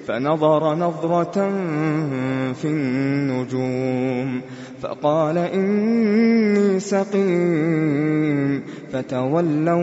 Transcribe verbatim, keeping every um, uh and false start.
فنظر نظرة في النجوم فقال إني سقيم فتولوا